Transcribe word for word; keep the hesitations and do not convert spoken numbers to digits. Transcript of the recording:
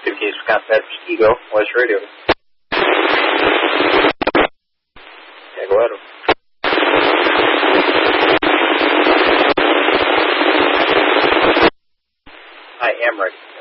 Case Contact Eagle, West Radio. Yeah, go ahead. I am ready.